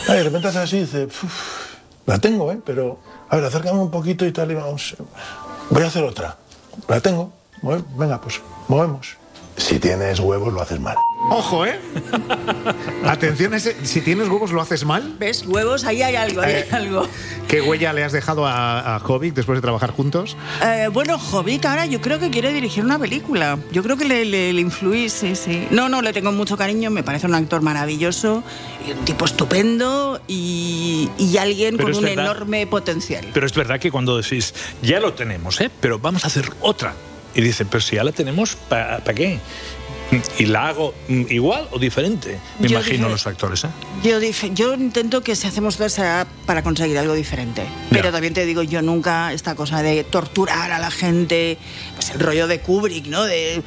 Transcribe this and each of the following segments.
Y de repente hace así y dice, la tengo, pero a ver, acércame un poquito y tal, y vamos, voy a hacer otra. La tengo, venga, pues movemos. Si tienes huevos lo haces mal. Ojo, Atención, si tienes huevos lo haces mal. ¿Ves? Huevos, ahí hay algo, ¿Qué huella le has dejado a Jovic después de trabajar juntos? Bueno, Jovic ahora yo creo que quiere dirigir una película. Yo creo que le influí, sí. No, le tengo mucho cariño, me parece un actor maravilloso, y un tipo estupendo y alguien con un enorme potencial. Pero es verdad que cuando decís, ya lo tenemos, pero vamos a hacer otra. Y dicen, pero si ya la tenemos, ¿para qué? ¿Y la hago igual o diferente? Me imagino los actores, Yo intento que si hacemos otra sea para conseguir algo diferente. Pero también te digo, yo nunca esta cosa de torturar a la gente, pues el rollo de Kubrick, ¿no? De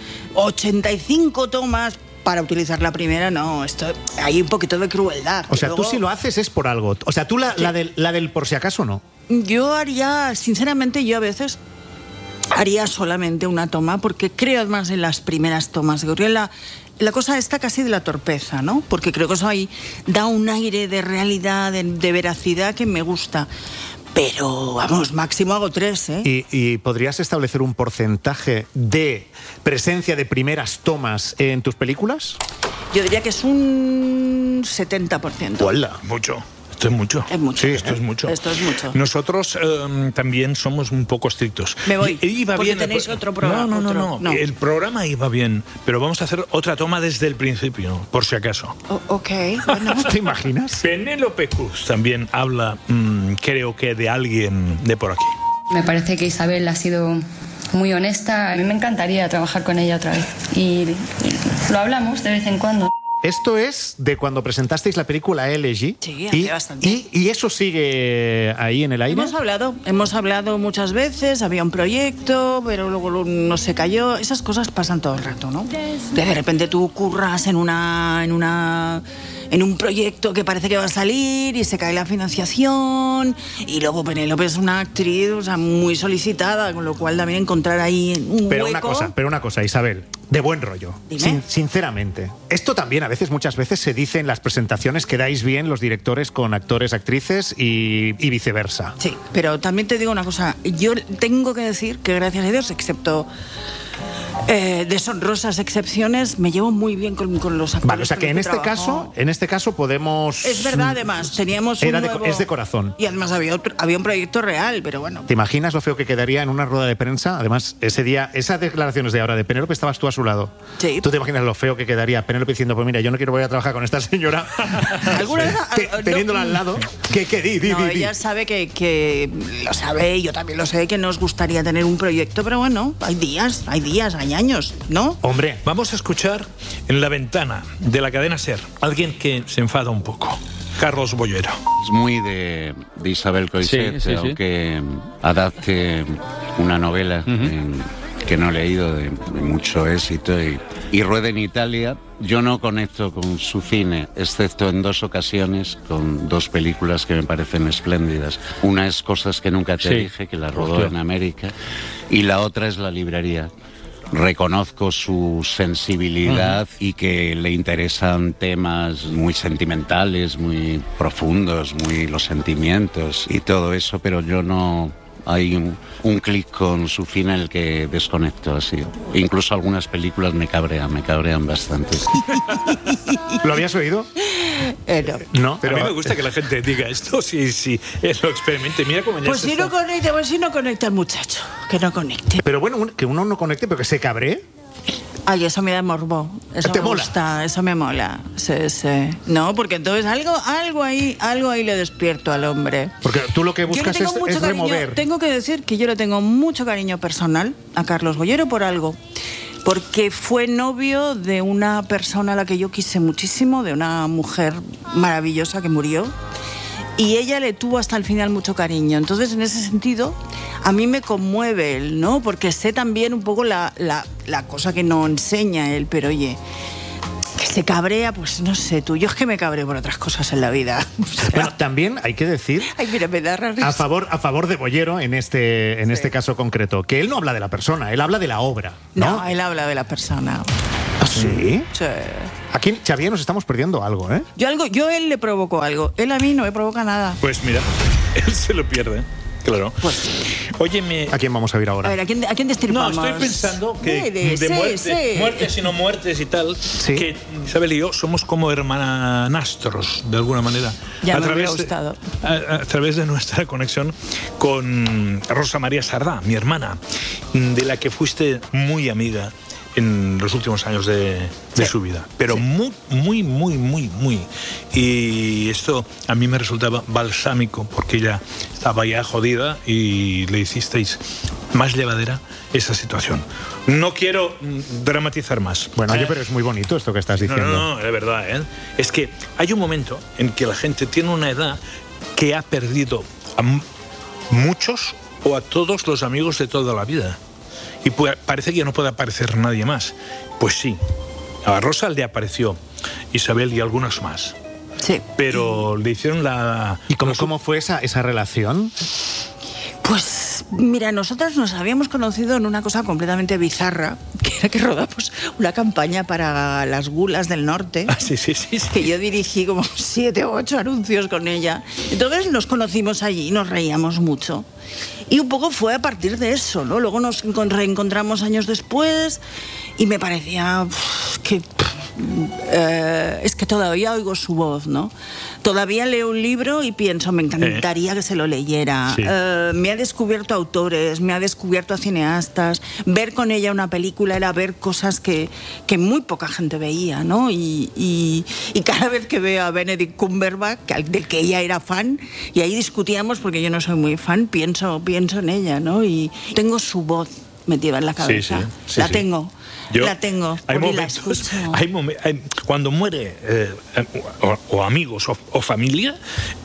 85 tomas para utilizar la primera, no. Esto hay un poquito de crueldad. O sea, luego, tú si lo haces es por algo. O sea, tú la del por si acaso no. Yo haría, sinceramente, yo a veces haría solamente una toma, porque creo más en las primeras tomas. Creo en la cosa está casi de la torpeza, ¿no? Porque creo que eso ahí da un aire de realidad, de veracidad que me gusta. Pero, vamos, máximo hago 3, ¿Y podrías establecer un porcentaje de presencia de primeras tomas en tus películas? Yo diría que es un 70%. ¡Hola! Mucho. Esto es mucho. Es mucho. Sí, esto es mucho. Esto es mucho. Nosotros también somos un poco estrictos. Me voy. Iba porque bien tenéis otro programa. No. El programa iba bien, pero vamos a hacer otra toma desde el principio, por si acaso. Ok, bueno. ¿Te imaginas? Penélope Cruz también habla, creo que de alguien de por aquí. Me parece que Isabel ha sido muy honesta. A mí me encantaría trabajar con ella otra vez. Y lo hablamos de vez en cuando. Esto es de cuando presentasteis la película Elegy. Sí, hace bastante. ¿Y eso sigue ahí en el aire? Hemos hablado muchas veces, había un proyecto, pero luego no se cayó. Esas cosas pasan todo el rato, ¿no? De repente tú curras en un proyecto que parece que va a salir y se cae la financiación, y luego Penélope es una actriz, muy solicitada, con lo cual también encontrar ahí un hueco. Pero una cosa, Isabel, de buen rollo. Sinceramente. Esto también muchas veces se dice en las presentaciones que dais bien los directores con actores, actrices y viceversa. Sí, pero también te digo una cosa, yo tengo que decir que gracias a Dios, excepto deshonrosas excepciones, me llevo muy bien con los actores. Vale, o sea que en este caso podemos... Es verdad, además, teníamos es de corazón. Y además había un proyecto real, pero bueno. ¿Te imaginas lo feo que quedaría en una rueda de prensa? Además, ese día, esas declaraciones de ahora de Penélope, estabas tú a su lado. Sí. ¿Tú te imaginas lo feo que quedaría Penélope diciendo, pues mira, yo no quiero volver a trabajar con esta señora? ¿Alguna vez? Teniéndola al lado. Ella sabe que lo sabe, y yo también lo sé, que nos gustaría tener un proyecto, pero bueno, hay días, hay años, ¿no? Hombre, vamos a escuchar en La Ventana de la cadena SER alguien que se enfada un poco. Carlos Bollero. Es muy de Isabel Coixet, aunque adapte una novela que no he leído, de mucho éxito, y rueda en Italia. Yo no conecto con su cine, excepto en 2 ocasiones, con 2 películas que me parecen espléndidas. Una es Cosas que nunca te dije, que la rodó en América, y la otra es La librería. Reconozco su sensibilidad y que le interesan temas muy sentimentales, muy profundos, muy los sentimientos y todo eso, pero yo no... Hay un clic con su cine en el que desconecto así. Incluso algunas películas me cabrean bastante. ¿Lo habías oído? No. Pero a mí me gusta que la gente diga esto, si lo experimente. Mira cómo ya pues si no conecta el muchacho, que no conecte. Pero bueno, que uno no conecte, pero que se cabree. Ay, eso me da morbo. Eso ¿Te me mola? gusta, eso me mola. Sí. No, porque entonces algo ahí le despierto al hombre. Porque tú lo que buscas es remover. Tengo que decir que yo le tengo mucho cariño personal a Carlos Bollero por algo. Porque fue novio de una persona a la que yo quise muchísimo, de una mujer maravillosa que murió. Y ella le tuvo hasta el final mucho cariño. Entonces, en ese sentido, a mí me conmueve él, ¿no? Porque sé también un poco la cosa que no enseña él, pero oye, que se cabrea, pues no sé tú. Yo es que me cabreo por otras cosas en la vida. O sea, bueno, también hay que decir... Ay, mira, me da raro. A favor de Bollero en este caso concreto, que él no habla de la persona, él habla de la obra, ¿no? No, él habla de la persona. ¿Ah, sí? Sí. Aquí, Xavier, nos estamos perdiendo algo, ¿eh? Yo a él le provoco algo. Él a mí no me provoca nada. Pues mira, él se lo pierde. Claro. Pues, óyeme. ¿A quién vamos a ir ahora? A ver, ¿a quién destripamos? No, estoy pensando que muertes y no muertes y tal, que Isabel y yo somos como hermanastros, de alguna manera. Ya me hubiera gustado. A través de nuestra conexión con Rosa María Sardá, mi hermana, de la que fuiste muy amiga en los últimos años de su vida, pero muy. Y esto a mí me resultaba balsámico, porque ella estaba ya jodida y le hicisteis más llevadera esa situación. No quiero dramatizar más. Bueno, oye, pero es muy bonito esto que estás diciendo. No, es verdad, ¿eh? Es que hay un momento en que la gente tiene una edad que ha perdido a muchos o a todos los amigos de toda la vida. Y parece que ya no puede aparecer nadie más. Pues sí, a Rosa le apareció Isabel y algunos más. Sí. Pero le hicieron la... ¿Y cómo fue esa relación? Pues mira, nosotras nos habíamos conocido en una cosa completamente bizarra, que era que rodamos una campaña para las gulas del norte. Sí. Que yo dirigí como 7 o 8 anuncios con ella. Entonces nos conocimos allí y nos reíamos mucho. Y un poco fue a partir de eso, ¿no? Luego nos reencontramos años después y me parecía que... es que todavía oigo su voz, ¿no? Todavía leo un libro y pienso, me encantaría que se lo leyera. Sí. Me ha descubierto autores, me ha descubierto a cineastas. Ver con ella una película era ver cosas que muy poca gente veía, ¿no? Y cada vez que veo a Benedict Cumberbatch, del que ella era fan, y ahí discutíamos porque yo no soy muy fan, pienso en ella, ¿no? Y tengo su voz metida en la cabeza. Sí, la tengo. La tengo. Hay momentos, cuando muere o amigos o familia,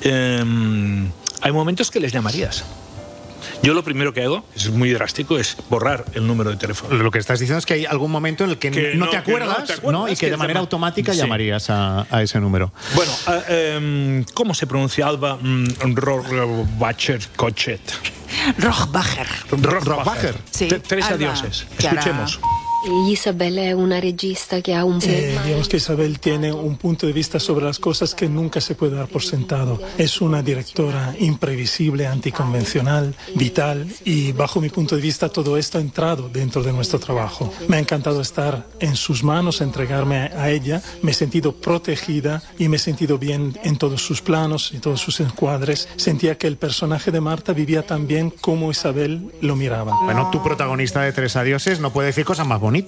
hay momentos que les llamarías. Yo lo primero que hago, es muy drástico, es borrar el número de teléfono. Lo que estás diciendo es que hay algún momento en el que no te acuerdas, ¿no? Y que de manera automática llamarías a ese número. Bueno, ¿cómo se pronuncia Alba Rohrbacher Cochet? Rohrbacher. Sí. Tres adioses. Escuchemos. Isabel es una regista que ha un... digamos que Isabel tiene un punto de vista sobre las cosas que nunca se puede dar por sentado. Es una directora imprevisible, anticonvencional, vital, y bajo mi punto de vista todo esto ha entrado dentro de nuestro trabajo. Me ha encantado estar en sus manos, entregarme a ella. Me he sentido protegida y me he sentido bien en todos sus planos y todos sus encuadres. Sentía que el personaje de Marta vivía tan bien como Isabel lo miraba. Bueno, tu protagonista de Tres Adioses no puede decir cosas más bonitas.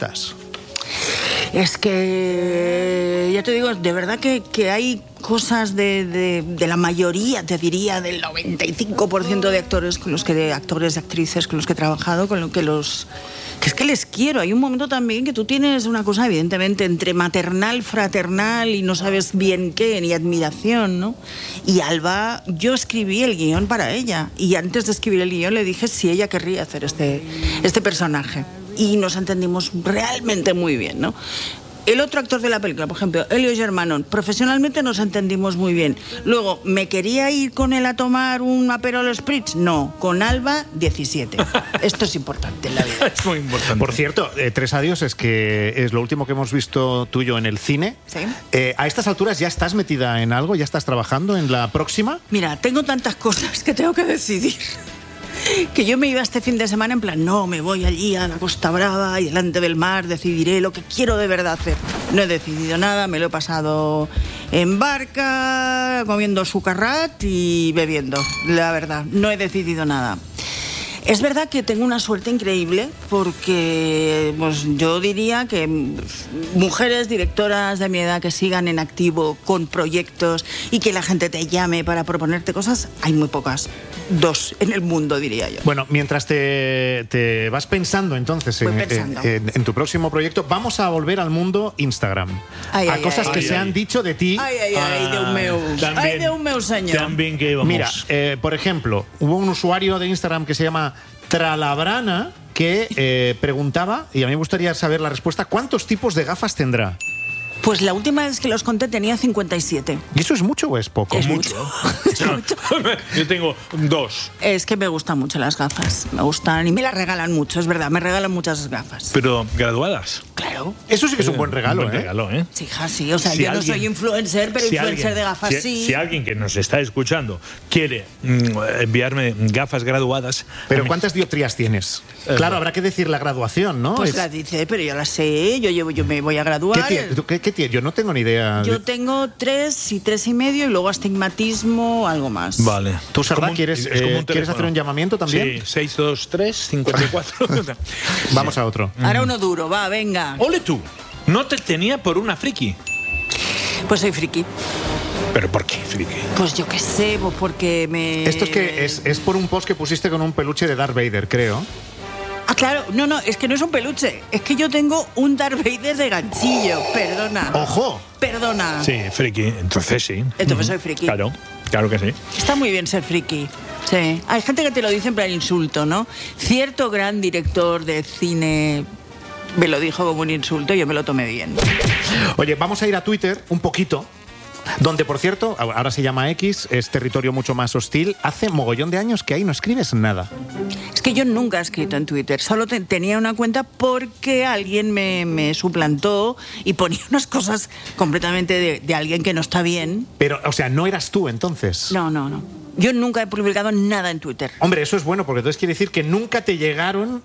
Es que, ya te digo, de verdad que hay cosas de la mayoría, te diría, del 95% de actores actores y actrices con los que he trabajado, con lo que es que les quiero. Hay un momento también que tú tienes una cosa, evidentemente, entre maternal, fraternal y no sabes bien qué, ni admiración, ¿no? Y Alba, yo escribí el guión para ella, y antes de escribir el guión le dije si ella querría hacer este personaje. Y nos entendimos realmente muy bien, ¿no? El otro actor de la película, por ejemplo, Elio Germano, profesionalmente nos entendimos muy bien. Luego, ¿me quería ir con él a tomar un Aperol Spritz? No, con Alba, 17. Esto es importante en la vida. Es muy importante. Por cierto, Tres Adioses, que es lo último que hemos visto tuyo en el cine. Sí. ¿A estas alturas ya estás metida en algo? ¿Ya estás trabajando en la próxima? Mira, tengo tantas cosas que tengo que decidir. Que yo me iba este fin de semana en plan, no, me voy allí a la Costa Brava y delante del mar decidiré lo que quiero de verdad hacer. No he decidido nada, me lo he pasado en barca, comiendo sucarrat y bebiendo, la verdad, no he decidido nada. Es verdad que tengo una suerte increíble porque pues, yo diría que mujeres directoras de mi edad que sigan en activo con proyectos y que la gente te llame para proponerte cosas, hay muy pocas. 2 en el mundo, diría yo. Bueno, mientras te vas pensando entonces en tu próximo proyecto, vamos a volver al mundo Instagram. A cosas que se han dicho de ti. Ay, de un meu señor. También que vamos. Mira, por ejemplo, hubo un usuario de Instagram que se llama Tralabrana que preguntaba, y a mí me gustaría saber la respuesta, ¿cuántos tipos de gafas tendrá? Pues la última vez que los conté tenía 57. ¿Y eso es mucho o es poco? Es mucho. Es mucho. Yo tengo 2. Es que me gustan mucho las gafas. Me gustan y me las regalan mucho, es verdad. Me regalan muchas gafas. Pero graduadas. Claro. Eso sí que es un buen regalo, un buen regalo, ¿eh? Sí, hija, sí. O sea, Si yo no alguien- soy influencer, pero si influencer alguien- de gafas sí. Si alguien que nos está escuchando quiere enviarme gafas graduadas... Pero ¿cuántas dioptrías tienes? Claro, habrá que decir la graduación, ¿no? Pues Es- la dice, pero yo la sé. Yo me voy a graduar. ¿Qué tienes? Yo no tengo ni idea. Yo tengo 3 y 3,5 y luego astigmatismo, algo más. Vale. ¿Tú, Sardá, Como un- quieres, es como un ¿quieres teléfono. hacer un llamamiento también? Sí, 623 54. Vamos a otro. Ahora uno duro, va, venga. Ole tú, no te tenía por una friki. Pues soy friki. ¿Pero por qué friki? Pues yo qué sé, pues porque me... Esto es que es por un post que pusiste con un peluche de Darth Vader, creo. Ah, claro, no, es que no es un peluche. Es que yo tengo un Darth Vader de ganchillo, perdona. ¡Ojo! Perdona. Sí, friki, entonces sí. Entonces soy friki. Claro que sí. Está muy bien ser friki. Sí. Hay gente que te lo dice en plan insulto, ¿no? Cierto gran director de cine me lo dijo como un insulto y yo me lo tomé bien. Oye, vamos a ir a Twitter un poquito, donde, por cierto, ahora se llama X, es territorio mucho más hostil. Hace mogollón de años que ahí no escribes nada. Es que yo nunca he escrito en Twitter, solo tenía una cuenta porque alguien me suplantó y ponía unas cosas completamente de alguien que no está bien. Pero, o sea, no eras tú entonces. No. Yo nunca he publicado nada en Twitter. Hombre, eso es bueno, porque entonces quiere decir que nunca te llegaron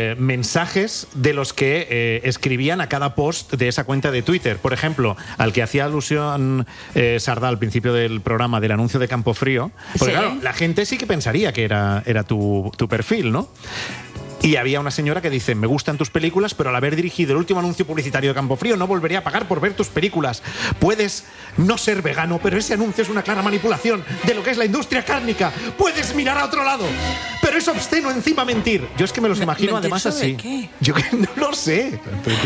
mensajes de los que escribían a cada post de esa cuenta de Twitter. Por ejemplo, al que hacía alusión Sardá al principio del programa del anuncio de Campofrío. Porque Sí. claro, la gente sí que pensaría que era tu perfil, ¿no? Y había una señora que dice, me gustan tus películas, pero al haber dirigido el último anuncio publicitario de Campofrío no volvería a pagar por ver tus películas. Puedes no ser vegano, pero ese anuncio es una clara manipulación de lo que es la industria cárnica. Puedes mirar a otro lado, pero es obsceno encima mentir. Yo es que me los imagino ¿mentir además sobre así. qué? Yo que no lo sé.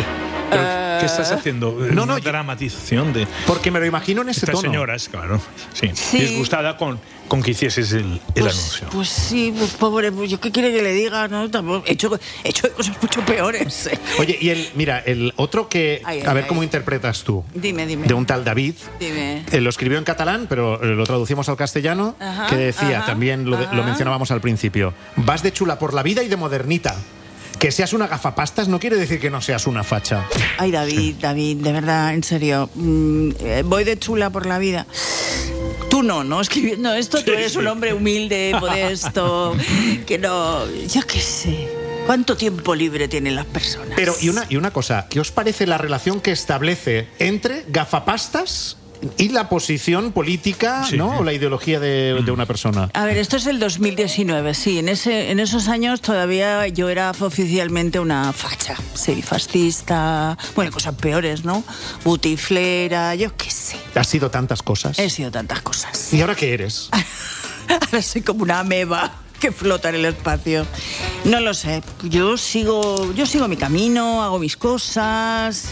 ¿Qué estás haciendo? No, Una dramatización de Porque me lo imagino en ese estas tono. señoras, claro. Sí. Sí. Disgustada con que hicieses el anuncio. Pues sí, pues pobre, pues yo qué quiere que le diga, ¿no? Tampoco, he hecho cosas mucho peores. Oye, y el otro que... Ay, a ver ay. cómo interpretas tú. Dime. De un tal David. Dime. Lo escribió en catalán, pero lo traducimos al castellano, Ajá, que decía, ajá, también lo ajá. mencionábamos al principio, vas de chula por la vida y de modernita. Que seas una gafapastas no quiere decir que no seas una facha. Ay, David, de verdad, en serio. Voy de chula por la vida. Tú no, escribiendo esto, tú eres un hombre humilde, modesto, que no... Yo qué sé. ¿Cuánto tiempo libre tienen las personas? Pero, y una cosa, ¿qué os parece la relación que establece entre gafapastas y la posición política, Sí. ¿no? O la ideología de una persona? A ver, esto es el 2019, sí. En esos años todavía yo era oficialmente una facha. Sí, fascista. Bueno, cosas peores, ¿no? Butiflera, yo qué sé. Has sido tantas cosas. He sido tantas cosas. ¿Y ahora qué eres? Ahora soy como una ameba que flota en el espacio. No lo sé. Yo sigo mi camino, hago mis cosas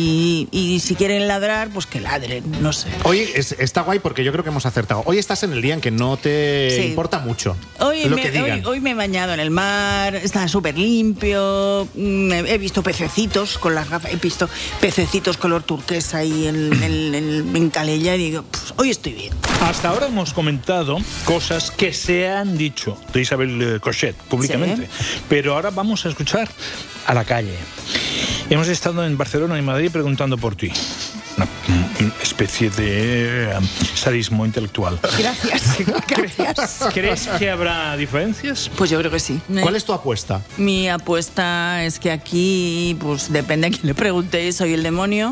y si quieren ladrar, pues que ladren, no sé. Hoy está guay porque yo creo que hemos acertado. Hoy estás en el día en que no te Sí. importa mucho Hoy lo que digan. hoy me he bañado en el mar, está súper limpio, he visto pececitos con las gafas, he visto pececitos color turquesa ahí en Calella y digo, pues, hoy estoy bien. Hasta ahora hemos comentado cosas que se han dicho de Isabel Cochet públicamente, pero ahora vamos a escuchar a la calle. Hemos estado en Barcelona y Madrid preguntando por ti. Una especie de sadismo intelectual. Gracias. ¿Crees que habrá diferencias? Pues yo creo que sí. ¿Cuál es tu apuesta? Mi apuesta es que aquí, pues depende a quién le pregunte, soy el demonio.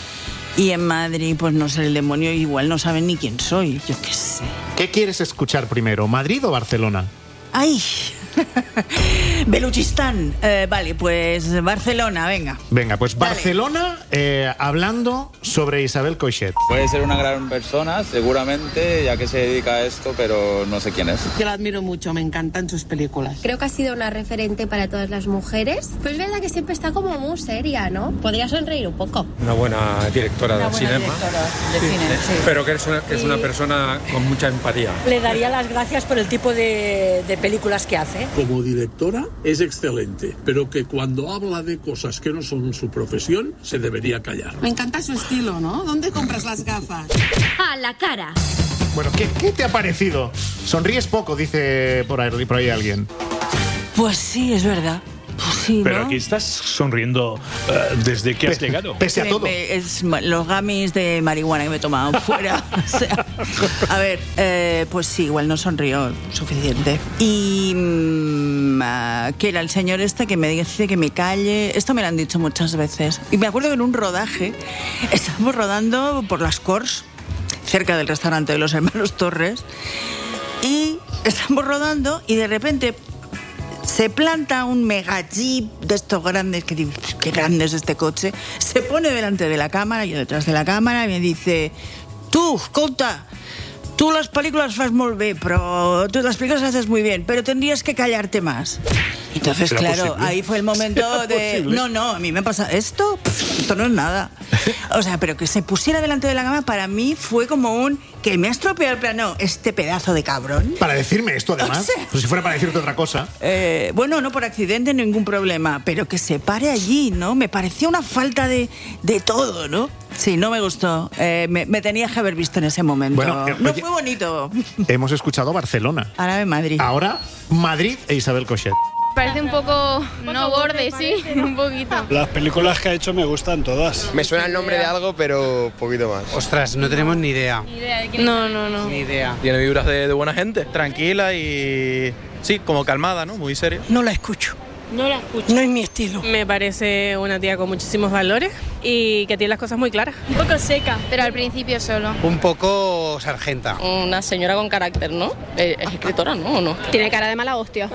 Y en Madrid, pues no sé, el demonio igual no saben ni quién soy, yo qué sé. ¿Qué quieres escuchar primero, Madrid o Barcelona? ¡Ay! Beluchistán. Vale, pues Barcelona, venga. Venga, pues Dale. Barcelona, hablando sobre Isabel Cochet. Puede ser una gran persona, seguramente, ya que se dedica a esto, pero no sé quién es. Yo la admiro mucho, me encantan sus películas. Creo que ha sido una referente para todas las mujeres. Pero es verdad que siempre está como muy seria, ¿no? Podría sonreír un poco. Una buena directora de cinema. De cine, sí. Pero que es una persona con mucha empatía. Le daría las gracias por el tipo de películas que hace. Como directora, es excelente, pero que cuando habla de cosas que no son su profesión, se debería callar. Me encanta su estilo, ¿no? ¿Dónde compras las gafas? A la cara. Bueno, ¿qué te ha parecido? Sonríes poco, dice por ahí alguien. Pues sí, es verdad. Pues sí, Pero ¿no? aquí estás sonriendo desde que has llegado. Pese a todo. Es los gamis de marihuana que me he tomado fuera. O sea, a ver, pues sí, igual no sonrió suficiente. Y que era el señor este que me dice que me calle. Esto me lo han dicho muchas veces. Y me acuerdo que en un rodaje estábamos rodando por las Corts, cerca del restaurante de los hermanos Torres, y estamos rodando y de repente se planta un mega jeep de estos grandes, que digo, qué grande es este coche, se pone delante de la cámara, yo detrás de la cámara, y me dice: tú, escolta, tú las películas fas molt bé, pero tú las películas haces muy bien, pero tendrías que callarte más. Entonces, claro, posible? Ahí fue el momento de... No, a mí me pasa esto no es nada. O sea, pero que se pusiera delante de la cama para mí fue como un... que me ha estropeado el plano, este pedazo de cabrón. Para decirme esto, además. O sea, pues si fuera para decirte otra cosa. Bueno, no por accidente, ningún problema, pero que se pare allí, ¿no? Me parecía una falta de todo, ¿no? Sí, no me gustó. Me tenía que haber visto en ese momento. Bueno, no fue bonito. Hemos escuchado Barcelona. Ahora de Madrid. Ahora Madrid e Isabel Coixet. Parece un poco, no borde, sí, un poquito. Las películas que ha hecho me gustan todas. Me suena el nombre de algo, pero un poquito más. Ostras, no tenemos ni idea. Ni idea de quién. No. Ni idea. Tiene vibras de buena gente, tranquila y sí, como calmada, ¿no? Muy seria. No la escucho. No la escucho. No es mi estilo. Me parece una tía con muchísimos valores y que tiene las cosas muy claras. Un poco seca, pero al principio solo. Un poco sargenta. Una señora con carácter, ¿no? Es escritora, ¿no? ¿O no? Tiene cara de mala hostia.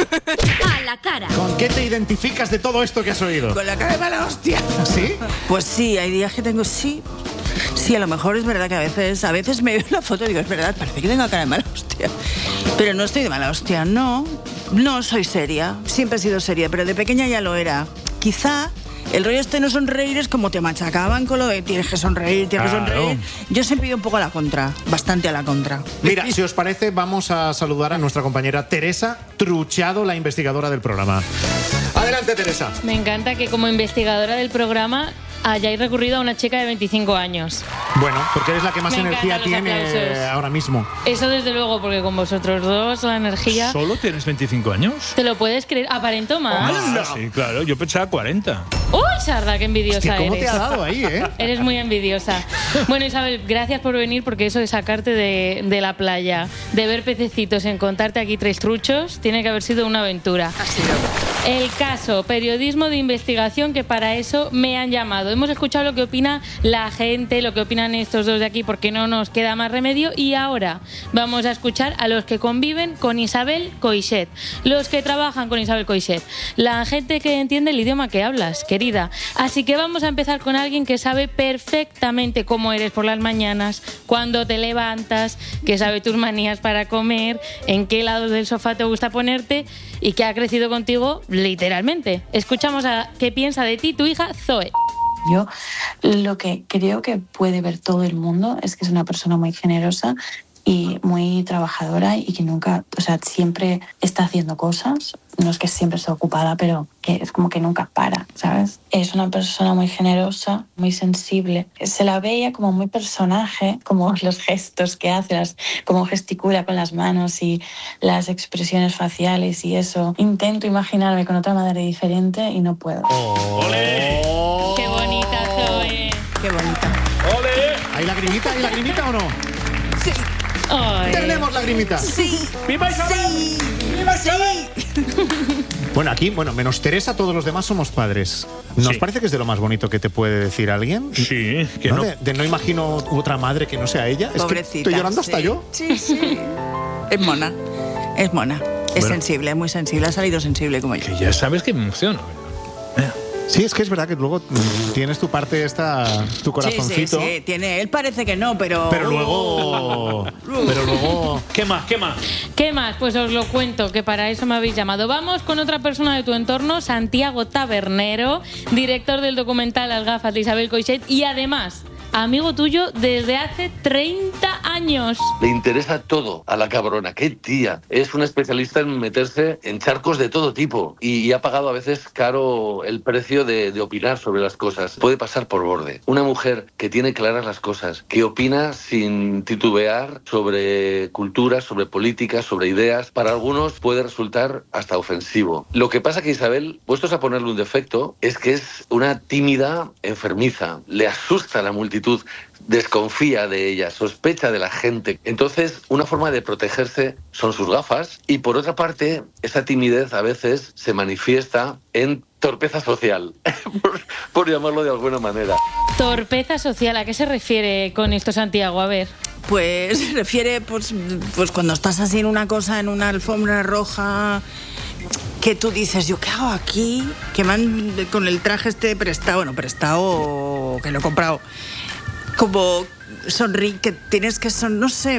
A la cara. ¿Con qué te identificas de todo esto que has oído? Con la cara de mala hostia. ¿Sí? Pues sí, hay días que tengo sí. Sí, a lo mejor es verdad que a veces me veo la foto y digo, es verdad, parece que tengo cara de mala hostia. Pero no estoy de mala hostia, no. No soy seria, siempre he sido seria, pero de pequeña ya lo era. Quizá el rollo este no sonreír es como te machacaban con lo de tienes que sonreír, tienes que sonreír. Yo siempre he ido un poco a la contra, bastante a la contra. Mira, si os parece, vamos a saludar a nuestra compañera Teresa Truchado, la investigadora del programa. Adelante, Teresa. Me encanta que como investigadora del programa hayáis recurrido a una chica de 25 años. Bueno, porque eres la que más energía tiene ahora mismo. Eso desde luego, porque con vosotros dos la energía... ¿Solo tienes 25 años? ¿Te lo puedes creer? ¿Aparento más? Sí, claro, yo pensaba 40. ¡Uy, Sarda, qué envidiosa Hostia, ¿cómo eres! te ha dado ahí, Eres muy envidiosa. Bueno, Isabel, gracias por venir, porque eso de sacarte de la playa, de ver pececitos, en contarte aquí 3 truchos, tiene que haber sido una aventura. Ha sido. El caso, periodismo de investigación, que para eso me han llamado. Hemos escuchado lo que opina la gente, lo que opinan estos dos de aquí, porque no nos queda más remedio. Y ahora vamos a escuchar a los que conviven con Isabel Coixet, los que trabajan con Isabel Coixet, la gente que entiende el idioma que hablas, querida. Así que vamos a empezar con alguien que sabe perfectamente cómo eres por las mañanas, cuándo te levantas, que sabe tus manías para comer, en qué lados del sofá te gusta ponerte y que ha crecido contigo literalmente. Escuchamos a qué piensa de ti tu hija Zoe. Yo lo que creo que puede ver todo el mundo es que es una persona muy generosa y muy trabajadora y que nunca, o sea, siempre está haciendo cosas. No es que siempre esté ocupada, pero que es como que nunca para, ¿sabes? Es una persona muy generosa, muy sensible. Se la veía como muy personaje, como los gestos que hace, cómo gesticula con las manos y las expresiones faciales y eso. Intento imaginarme con otra madre diferente y no puedo. ¡Olé! ¡Qué bonita, Zoe! ¡Qué bonita! ¡Olé! ¿Hay lagrimita o no? Sí. Ay. ¿Tenemos lagrimita? Sí. ¡Viva Isabel! Sí. ¡Viva Isabel! Bueno, aquí, menos Teresa, todos los demás somos padres. ¿Nos parece que es de lo más bonito que te puede decir alguien? Sí, que ¿no? No imagino otra madre que no sea ella. Pobrecita, es que estoy llorando hasta yo. Sí. Es mona. Es sensible, muy sensible. Ha salido sensible como yo. Que ya sabes que me emociona. Sí, es que es verdad que luego tienes tu parte tu corazoncito. Sí, tiene. Él parece que no, pero... Pero luego... ¿Qué más? ¿Qué más? Pues os lo cuento, que para eso me habéis llamado. Vamos con otra persona de tu entorno, Santiago Tabernero, director del documental Las gafas de Isabel Coixet y además amigo tuyo desde hace 30 años. Le interesa todo a la cabrona. ¡Qué tía! Es una especialista en meterse en charcos de todo tipo y ha pagado a veces caro el precio de opinar sobre las cosas. Puede pasar por borde. Una mujer que tiene claras las cosas, que opina sin titubear sobre cultura, sobre política, sobre ideas, para algunos puede resultar hasta ofensivo. Lo que pasa que Isabel, puestos a ponerle un defecto, es que es una tímida enfermiza. Le asusta a la multitud, desconfía de ella, sospecha de la gente. Entonces, una forma de protegerse son sus gafas y, por otra parte, esa timidez a veces se manifiesta en torpeza social, por llamarlo de alguna manera. Torpeza social, ¿a qué se refiere con esto, Santiago? A ver. Pues se refiere, pues cuando estás así en una cosa, en una alfombra roja, que tú dices, ¿yo qué hago aquí? Que van con el traje prestado, prestado, que lo he comprado. Como que tienes que no sé,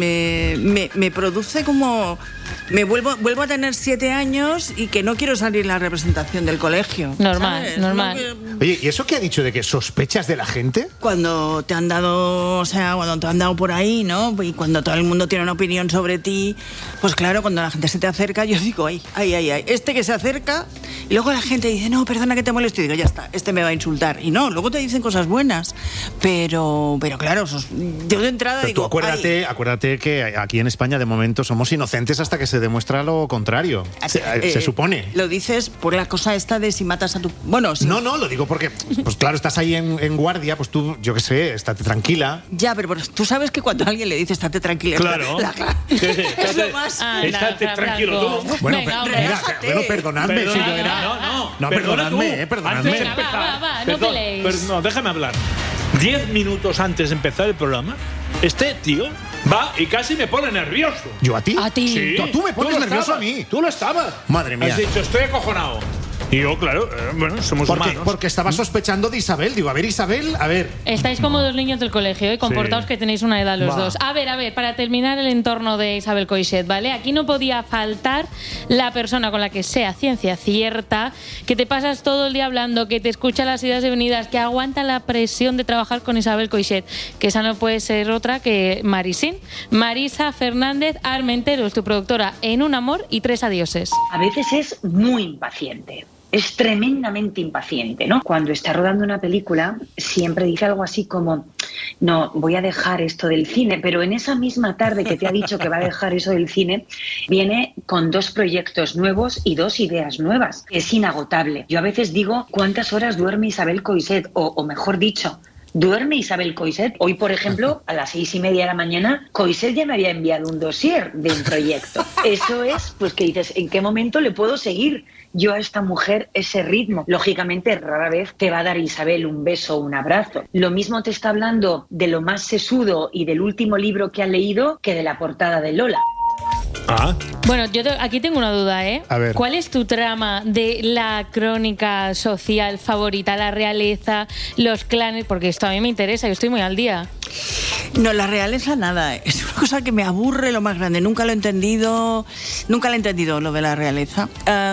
me produce como me vuelvo a tener 7 años y que no quiero salir en la representación del colegio. Normal, ¿sabes? normal. Oye, ¿y eso qué ha dicho de que sospechas de la gente? Cuando te han dado, cuando te han dado por ahí, ¿no? Y cuando todo el mundo tiene una opinión sobre ti, pues claro, cuando la gente se te acerca, yo digo, ay, este que se acerca, y luego la gente dice, no, perdona que te molesto, y digo, ya está, este me va a insultar. Y no, luego te dicen cosas buenas, pero claro, yo de entrada digo, acuérdate que aquí en España de momento somos inocentes hasta que se demuestra lo contrario. Se supone. Lo dices por la cosa esta de si matas a tu... Bueno, sí. No, lo digo porque, pues claro, estás ahí en guardia, pues tú, yo qué sé, estate tranquila. Ya, pero tú sabes que cuando alguien le dice estate tranquila... Claro. Es lo más... Estate tranquilo tú. Bueno, perdonadme si yo era... No, perdonadme. Venga, va, no peleéis. No, déjame hablar. 10 minutos antes de empezar el programa, este tío va y casi me pone nervioso. ¿Yo a ti? A ti. Sí. ¿Tú me pones nervioso a mí? Tú lo estabas. Madre mía. Has dicho, estoy acojonado. Y yo, claro, somos humanos. Porque estaba sospechando de Isabel. Digo, a ver, Isabel, a ver. Estáis como dos niños del colegio, comportaos que tenéis una edad los dos. A ver, para terminar el entorno de Isabel Coixet, ¿vale? Aquí no podía faltar la persona con la que sea ciencia cierta, que te pasas todo el día hablando, que te escucha las ideas y venidas, que aguanta la presión de trabajar con Isabel Coixet, que esa no puede ser otra que Marisín. Marisa Fernández Armentero es tu productora en Un amor y 3 adioses. A veces es muy impaciente. Es tremendamente impaciente, ¿no? Cuando está rodando una película, siempre dice algo así como, no, voy a dejar esto del cine, pero en esa misma tarde que te ha dicho que va a dejar eso del cine, viene con 2 proyectos nuevos y 2 ideas nuevas. Es inagotable. Yo a veces digo, ¿cuántas horas duerme Isabel Coixet? O mejor dicho, ¿duerme Isabel Coixet? Hoy, por ejemplo, a las 6:30 de la mañana, Coixet ya me había enviado un dossier de un proyecto. Eso es, pues que dices, ¿en qué momento le puedo seguir yo a esta mujer ese ritmo? Lógicamente, rara vez te va a dar Isabel un beso o un abrazo. Lo mismo te está hablando de lo más sesudo y del último libro que ha leído que de la portada de Lola. Bueno, aquí tengo una duda, ¿eh? A ver. ¿Cuál es tu trama de la crónica social favorita? La realeza, los clanes, porque esto a mí me interesa, yo estoy muy al día. No, la realeza nada, es una cosa que me aburre lo más grande, nunca lo he entendido lo de la realeza.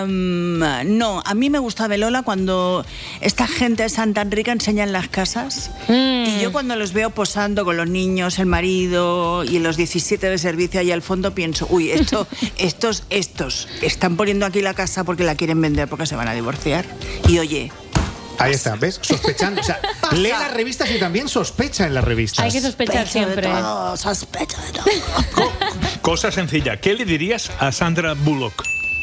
No, a mí me gusta de Lola cuando esta gente de Santa Enrica enseña en las casas y yo cuando los veo posando con los niños, el marido y los 17 de servicio ahí al fondo pienso, uy, estos están poniendo aquí la casa porque la quieren vender porque se van a divorciar. Y oye... Ahí está, ¿ves? Sospechando. O sea, lee las revistas y también sospecha en las revistas. Hay que sospechar siempre. Sospecho de todo. Cosa sencilla. ¿Qué le dirías a Sandra Bullock?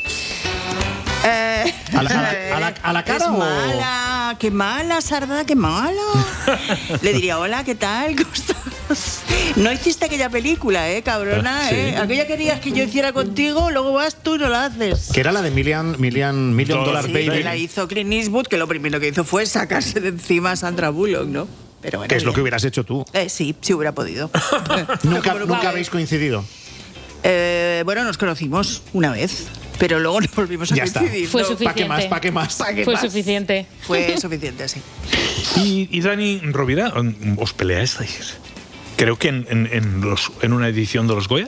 ¿A la cara o...? Mala, qué mala, Sarda, qué mala. Le diría, hola, ¿qué tal? ¿Cómo estás? No hiciste aquella película, cabrona, Sí. Aquella querías que yo hiciera contigo, luego vas tú y no la haces. Que era la de Million Dollar Baby. Que la hizo Clint Eastwood, que lo primero que hizo fue sacarse de encima a Sandra Bullock, ¿no? Pero bueno, que es lo que hubieras hecho tú. Sí hubiera podido. ¿Nunca habéis coincidido? Bueno, nos conocimos una vez, pero luego nos volvimos a coincidir. Fue suficiente. ¿Para qué más? Fue suficiente. Fue suficiente, sí. Y Dani Rovira, ¿os peleasteis? Creo que en una edición de los Goya.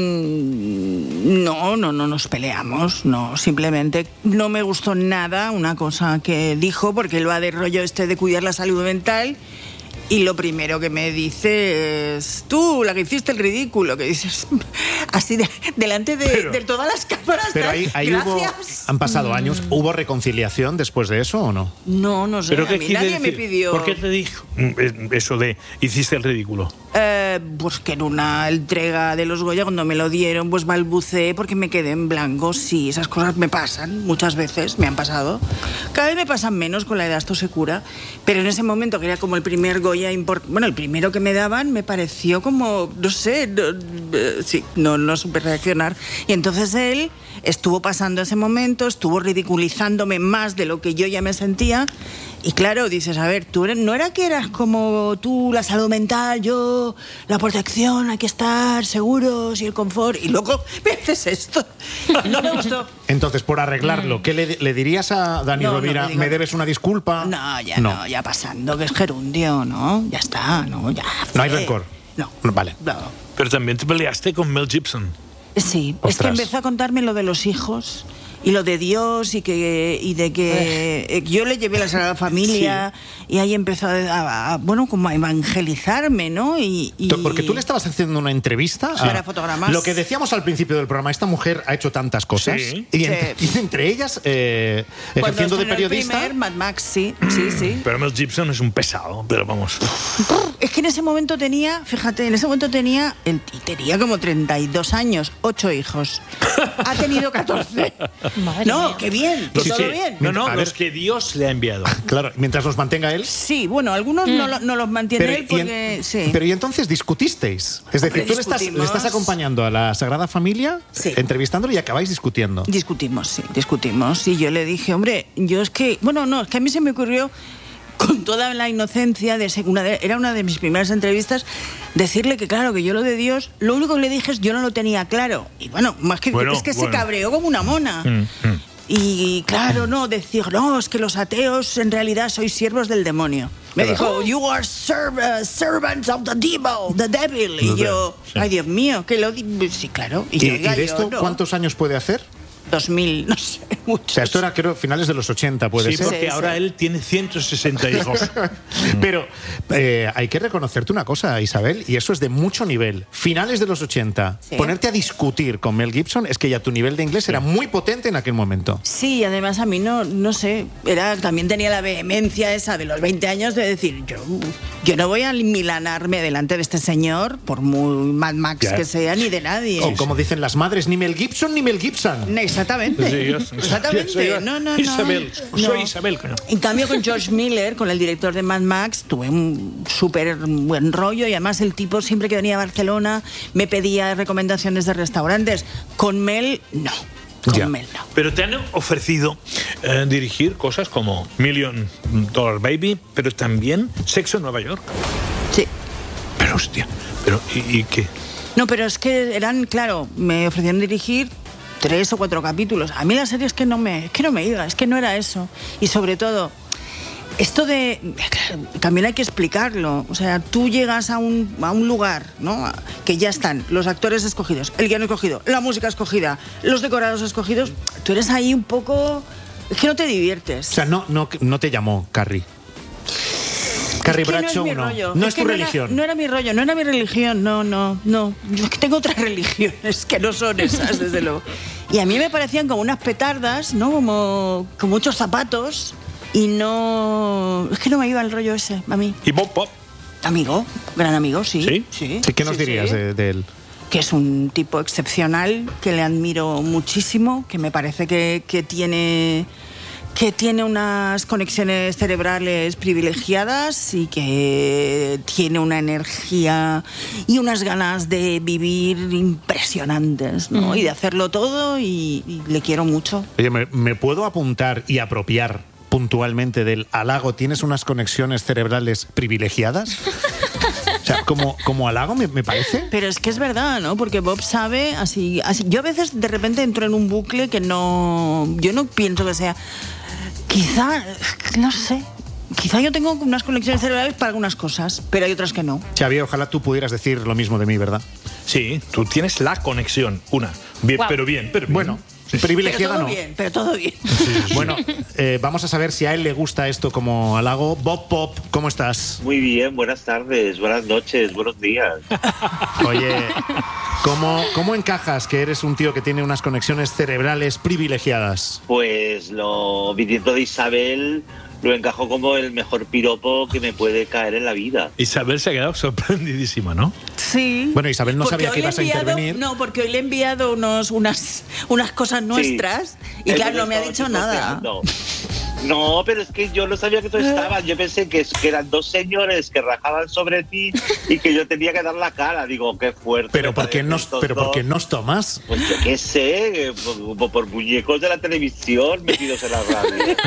No nos peleamos, no, simplemente no me gustó nada una cosa que dijo, porque él va de rollo de cuidar la salud mental Y lo primero que me dice es, tú, la que hiciste el ridículo, que dices, así delante de todas las cámaras. Pero ahí han pasado años. ¿Hubo reconciliación después de eso o no? No, no sé. ¿Pero qué a mí quiere nadie me decir? pidió. ¿Por qué te dijo eso de hiciste el ridículo? Pues que en una entrega de los Goya, cuando me lo dieron, pues balbuceé porque me quedé en blanco. Sí, esas cosas me pasan, muchas veces me han pasado. Cada vez me pasan menos, con la edad esto se cura. Pero en ese momento, que era como el primer Goya bueno, el primero que me daban, me pareció como, no sé, no supe reaccionar. Y entonces él estuvo pasando ese momento, estuvo ridiculizándome más de lo que yo ya me sentía. Y claro, dices, a ver, tú no era que eras como tú, la salud mental, yo, la protección, hay que estar seguros y el confort. Y luego me haces esto. No me gustó. Entonces, por arreglarlo, ¿qué le dirías a Dani Rovira? ¿Me debes una disculpa? No, ya pasando, que es gerundio, ¿no? Ya está, ¿no? Ya. No hay rencor. No. Vale. No. Pero también te peleaste con Mel Gibson. Sí, ostras. Es que empezó a contarme lo de los hijos y lo de Dios y de que yo le llevé la Sagrada Familia, sí. Y ahí empezó como a evangelizarme, ¿no? Porque tú le estabas haciendo una entrevista para fotogramas. Lo que decíamos al principio del programa, esta mujer ha hecho tantas cosas, sí. Y entre ellas ejerciendo de periodista. El primer Mad Max, sí. Pero Mel Gibson es un pesado, pero vamos. Es que en ese momento tenía como 32 años, 8 hijos. Ha tenido 14. Madre no, mía. qué bien, Sí. todo bien. No, los que Dios le ha enviado. Claro, mientras los mantenga él. Sí, bueno, algunos no los mantiene él porque... sí. Pero y entonces discutisteis. Es decir, tú le estás acompañando a la Sagrada Familia, sí. Entrevistándolo y acabáis discutiendo. Discutimos. Y yo le dije, hombre, es que a mí se me ocurrió, con toda la inocencia, era una de mis primeras entrevistas, decirle que claro, que yo lo de Dios, lo único que le dije es yo no lo tenía claro. Y se cabreó como una mona. Y claro, decir, no, es que los ateos en realidad sois siervos del demonio. Me dijo, you are servants of the devil. Y yo, ay Dios mío, que lo sí, claro. ¿Y de esto cuántos años puede hacer? 2000, no sé, muchos. O sea, esto era, creo, finales de los 80, puede ser. Sí, porque ahora él tiene 160 hijos. Pero hay que reconocerte una cosa, Isabel, y eso es de mucho nivel. Finales de los 80, ponerte a discutir con Mel Gibson, es que ya tu nivel de inglés era muy potente en aquel momento. Sí, además a mí no sé, también tenía la vehemencia esa de los 20 años de decir, yo no voy a milanarme delante de este señor, por muy Mad Max que sea, ni de nadie. O como dicen las madres, ni Mel Gibson ni Mel Gibson. Exactamente. Sí, exactamente. No. Isabel. Soy Isabel. En cambio, con George Miller, con el director de Mad Max, tuve un súper buen rollo y además el tipo siempre que venía a Barcelona me pedía recomendaciones de restaurantes. Con Mel, no. Mel, no. Pero te han ofrecido dirigir cosas como $1 Million Baby, pero también Sexo en Nueva York. Sí. Pero hostia, ¿y qué? No, pero es que me ofrecieron dirigir 3 o 4 capítulos. A mí la serie es que no me iba, es que no era eso. Y sobre todo, esto también hay que explicarlo. O sea, tú llegas a un lugar, ¿no? Que ya están los actores escogidos, el guion escogido, la música escogida, los decorados escogidos. Tú eres ahí un poco... Es que no te diviertes. O sea, no te llamó Carrie. Carrie Bradshaw no es tu religión. No era mi rollo, no era mi religión, no. Yo es que tengo otras religiones que no son esas, desde luego. Y a mí me parecían como unas petardas, ¿no? Como con muchos zapatos. Y no... Es que no me iba el rollo ese, a mí. ¿Y Bob Pop? Amigo, gran amigo, sí. ¿Sí? ¿Qué nos dirías de él? Que es un tipo excepcional, que le admiro muchísimo, que me parece que tiene unas conexiones cerebrales privilegiadas y que tiene una energía y unas ganas de vivir impresionantes, ¿no? Y de hacerlo todo y le quiero mucho. Oye, ¿me puedo apuntar y apropiar puntualmente del halago? ¿Tienes unas conexiones cerebrales privilegiadas? O sea, como halago me parece. Pero es que es verdad, ¿no? Porque Bob sabe así. Yo a veces de repente entro en un bucle que yo no pienso que sea... Quizá, no sé, quizá yo tengo unas conexiones cerebrales para algunas cosas, pero hay otras que no. Xavier, ojalá tú pudieras decir lo mismo de mí, ¿verdad? Sí, tú tienes la conexión, una. Bien, wow. pero bien. Bueno, Privilegiada pero todo no. bien, pero todo bien. Bueno, vamos a saber si a él le gusta esto como halago. Bob Pop, ¿cómo estás? Muy bien, buenas tardes, buenas noches, buenos días. Oye, ¿cómo encajas que eres un tío que tiene unas conexiones cerebrales privilegiadas? Pues viniendo de Isabel, lo encajo como el mejor piropo que me puede caer en la vida. Isabel se ha quedado sorprendidísima, ¿no? Sí. Bueno, Isabel no sabía que ibas a intervenir. No, porque hoy le he enviado unas cosas nuestras y claro, no me ha dicho nada. No, pero es que yo no sabía que tú estabas. Yo pensé que eran dos señores que rajaban sobre ti y que yo tenía que dar la cara. Digo, qué fuerte. ¿Pero por qué nos tomas? Pues yo qué sé, por muñecos de la televisión metidos en la radio.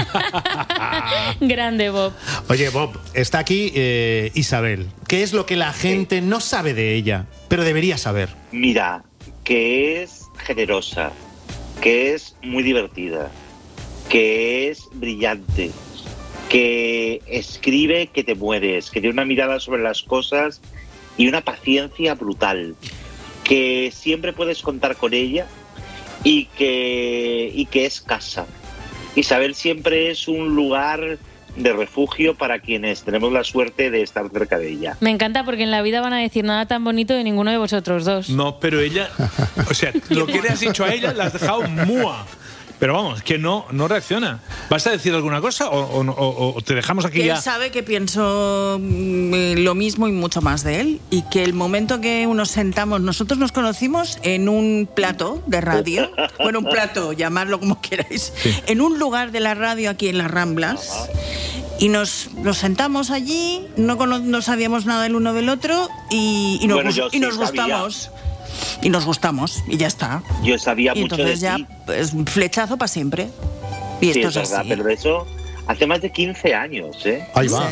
Grande, Bob. Oye, Bob, está aquí Isabel. ¿Qué es lo que la gente no sabe de ella, pero debería saber? Mira, que es generosa, que es muy divertida, que es brillante, que escribe que te mueres, que tiene una mirada sobre las cosas y una paciencia brutal, que siempre puedes contar con ella y que es casa. Isabel siempre es un lugar de refugio para quienes tenemos la suerte de estar cerca de ella. Me encanta porque en la vida van a decir nada tan bonito de ninguno de vosotros dos. No, pero ella, o sea, lo que le has dicho a ella la has dejado mua. Pero vamos, que no reacciona. ¿Vas a decir alguna cosa o te dejamos aquí ya? Él sabe que pienso lo mismo y mucho más de él, y que el momento que nos sentamos, nosotros nos conocimos en un plato de radio, bueno, un plato, llamadlo como queráis, sí, en un lugar de la radio aquí en las Ramblas, y nos sentamos allí, no sabíamos nada el uno del otro y nos gustamos. Y nos gustamos, y ya está. Yo sabía y mucho de entonces ya, ti. pues, flechazo para siempre. Y sí, esto es es verdad, así. pero de eso hace más de 15 años, ¿eh? Ahí va.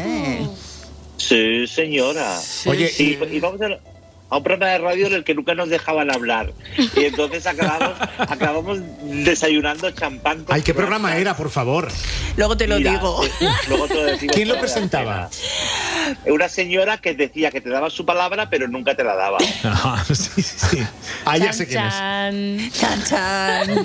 Sí, señora. Oye, y vamos a un programa de radio en el que nunca nos dejaban hablar. Y entonces acabamos desayunando champán. Ay, ¿qué programa era, por favor? Luego te lo digo. Luego te lo decimos. ¿Quién lo presentaba? Una señora que decía que te daba su palabra, pero nunca te la daba. Sí. Ah, ya sé quién es. Chan, chan.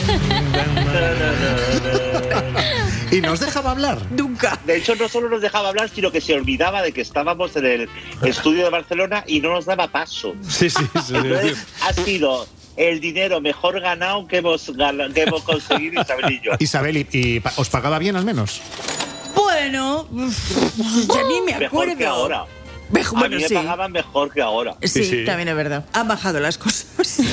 ¿Y nos dejaba hablar? Nunca. De hecho, no solo nos dejaba hablar, sino que se olvidaba de que estábamos en el estudio de Barcelona y no nos daba paso. Sí. Entonces, ha sido el dinero mejor ganado que hemos conseguido Isabel y yo. Isabel, ¿y os pagaba bien al menos? Bueno, ya ni me acuerdo. Mejor que ahora. Bueno, a mí me pagaban mejor que ahora. Sí, también es verdad. Han bajado las cosas.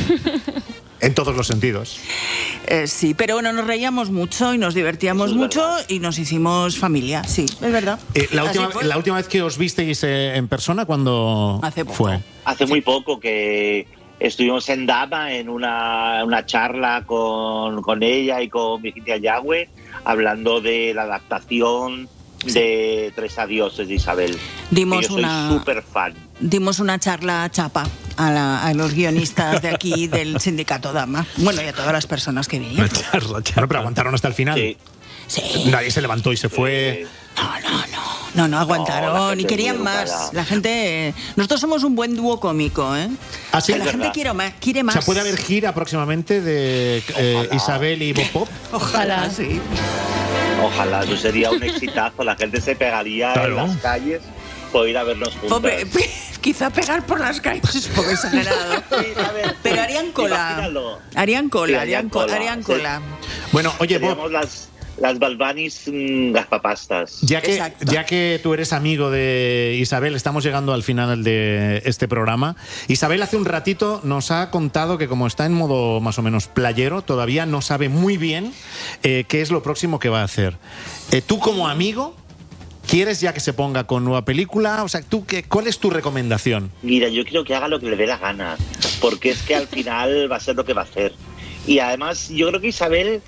En todos los sentidos. Sí, pero bueno, nos reíamos mucho y nos divertíamos mucho y nos hicimos familia, sí, es verdad. La última vez que os visteis en persona, ¿cuándo fue? Hace muy poco, que estuvimos en Dama en una charla con ella y con Virginia Yagüe, hablando de la adaptación de Tres Adioses de Isabel. Yo soy súper fan. Dimos una charla chapa a los guionistas de aquí del sindicato Dama. Bueno, y a todas las personas que vinieron. Una charla. Bueno, pero aguantaron hasta el final. Sí. Nadie se levantó y se fue. No, aguantaron y querían más. La gente... Nosotros somos un buen dúo cómico, ¿eh? ¿Ah, sí? La gente quiere más. O sea, ¿puede haber gira próximamente de Isabel y Bob Pop? Ojalá, sí. Ojalá, eso sería un exitazo. La gente se pegaría en las calles por ir a vernos juntos. Hombre, quizá pegar por las calles es un poco exagerado. Pero harían cola. Harían cola. Bueno, oye, Bob, las Balbanis gazpapastas. Ya que tú eres amigo de Isabel, estamos llegando al final de este programa. Isabel hace un ratito nos ha contado que, como está en modo más o menos playero, todavía no sabe muy bien qué es lo próximo que va a hacer. Tú, como amigo, ¿quieres ya que se ponga con nueva película? O sea, ¿cuál es tu recomendación? Mira, yo quiero que haga lo que le dé la gana, porque es que al final va a ser lo que va a hacer. Y además, yo creo que Isabel...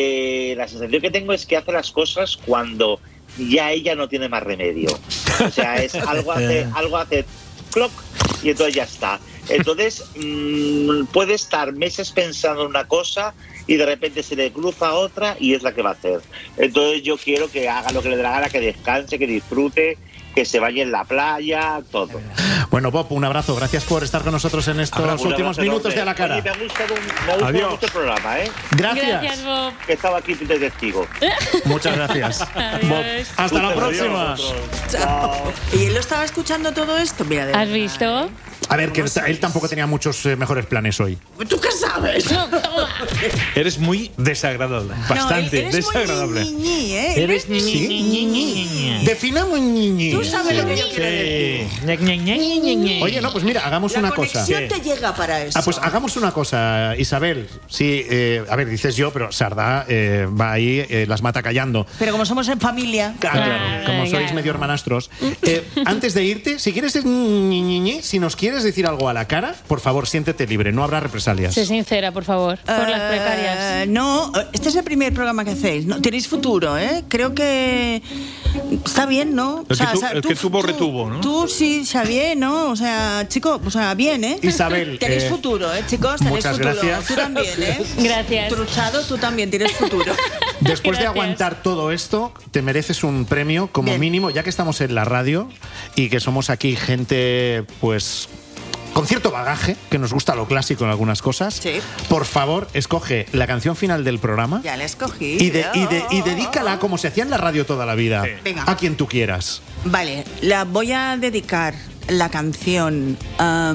la sensación que tengo es que hace las cosas cuando ya ella no tiene más remedio. O sea, es algo hace clock y entonces ya está. Entonces puede estar meses pensando en una cosa y de repente se le cruza otra y es la que va a hacer. Entonces yo quiero que haga lo que le dé la gana, que descanse, que disfrute que se bañe en la playa, todo. Bueno, Bob, un abrazo. Gracias por estar con nosotros en estos últimos minutos de A la Cara. Oye, me ha gustado mucho el programa, ¿eh? Gracias. Bob. Que estaba aquí de testigo. Muchas gracias, Bob. Hasta la próxima. Chao. ¿Y él lo estaba escuchando todo esto? Mira, de ¿Has verdad. visto? A ver, que él tampoco tenía muchos mejores planes hoy. ¿Tú qué sabes? Eres muy desagradable. Bastante eres desagradable. Muy ñi, ¿eh? Eres ñi. Definamos ñi. Tú sabes lo que yo quiero decir. Oye, no, pues mira, hagamos una cosa. La conexión te llega para eso. Pues hagamos una cosa, Isabel. Sí, a ver, dices yo, pero Sardá va ahí, las mata callando. Pero como somos en familia. Claro, como sois medio hermanastros. Antes de irte, si quieres si nos quieres decir algo a la cara, por favor, siéntete libre, no habrá represalias. Sé sincera, por favor, por las precarias. No, este es el primer programa que hacéis. No, tenéis futuro, ¿eh? Creo que está bien, ¿no? El que tuvo, retuvo, ¿no? Tú sí, Xavier, ¿no? O sea, chico, bien, ¿eh? Isabel. Tenéis futuro, ¿eh, chicos? Tenéis muchas futuro. gracias. Tú también, ¿eh? Gracias. Truchado, tú también tienes futuro. Después de aguantar todo esto, te mereces un premio como mínimo, ya que estamos en la radio y que somos aquí gente, pues, con cierto bagaje, que nos gusta lo clásico en algunas cosas. Sí. Por favor, escoge la canción final del programa. Ya la escogí. Y dedícala, como se hacía en la radio toda la vida, Venga. a quien tú quieras. Vale, la voy a dedicar la canción a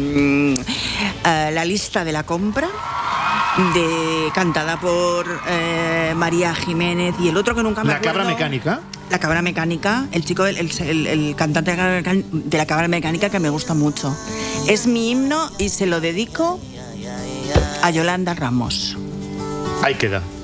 La lista de la compra, cantada por María Jiménez y el otro que nunca me acuerdo. La cabra mecánica. La cabra mecánica, el chico, el cantante de la cabra mecánica, que me gusta mucho. Es mi himno y se lo dedico a Yolanda Ramos. Ahí queda.